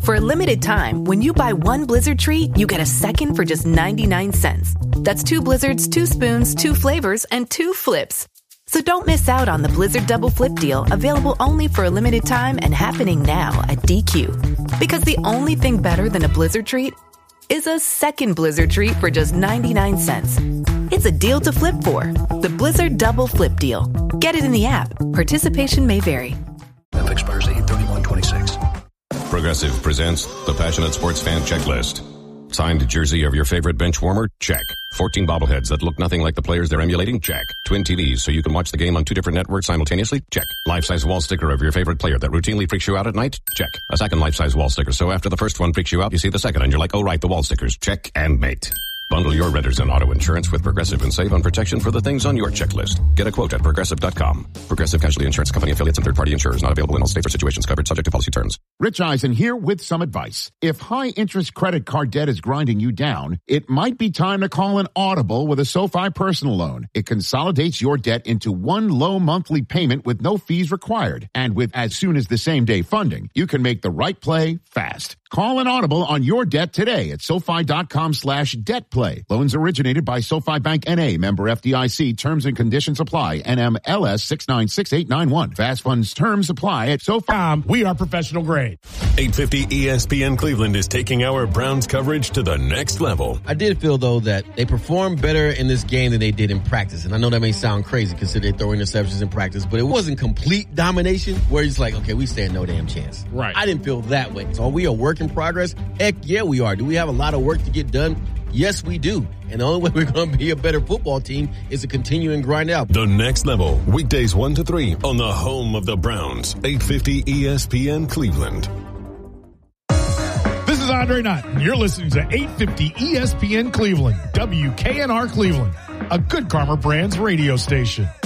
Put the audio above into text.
For a limited time, when you buy one Blizzard treat, you get a second for just 99 cents. That's 2 Blizzards, 2 spoons, 2 flavors, and 2 flips. So don't miss out on the Blizzard Double Flip deal, available only for a limited time and happening now at DQ. Because the only thing better than a Blizzard treat is a second Blizzard treat for just 99 cents. It's a deal to flip for. The Blizzard Double Flip deal. Get it in the app. Participation may vary. That expires 8/31/26. Progressive presents the Passionate Sports Fan Checklist. Signed jersey of your favorite bench warmer? Check. 14 bobbleheads that look nothing like the players they're emulating? Check. Twin TVs so you can watch the game on 2 different networks simultaneously? Check. Life-size wall sticker of your favorite player that routinely freaks you out at night? Check. A second life-size wall sticker so after the first one freaks you out, you see the second and you're like, oh right, the wall stickers. Check and mate. Bundle your renters and auto insurance with Progressive and save on protection for the things on your checklist. Get a quote at Progressive.com. Progressive Casualty Insurance Company affiliates and third-party insurers not available in all states or situations covered subject to policy terms. Rich Eisen here with some advice. If high-interest credit card debt is grinding you down, it might be time to call an audible with a SoFi personal loan. It consolidates your debt into one low monthly payment with no fees required. And with as soon as the same-day funding, you can make the right play fast. Call an audible on your debt today at SoFi.com/debtplay. Loans originated by SoFi Bank N.A. Member FDIC. Terms and conditions apply. NMLS 696891. Fast funds terms apply at SoFi. We are professional grade. 850 ESPN Cleveland is taking our Browns coverage to the next level. I did feel, though, that they performed better in this game than they did in practice. And I know that may sound crazy considering they throw interceptions in practice, but it wasn't complete domination where it's like, okay, we stand no damn chance. Right. I didn't feel that way. So are we a work in progress? Heck yeah, we are. Do we have a lot of work to get done? Yes, we do. And the only way we're going to be a better football team is to continue and grind out. The Next Level, weekdays 1 to 3 on the home of the Browns, 850 ESPN Cleveland. This is Andre Knott, and you're listening to 850 ESPN Cleveland, WKNR Cleveland, a Good Karma Brands radio station.